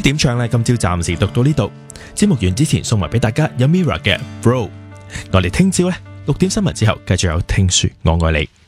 點唱呢？今朝暫時讀到呢度。節目完之前送埋俾大家有 Mirror 嘅 Bro。我哋聽朝呢6點新聞之後繼續有聽說我愛你。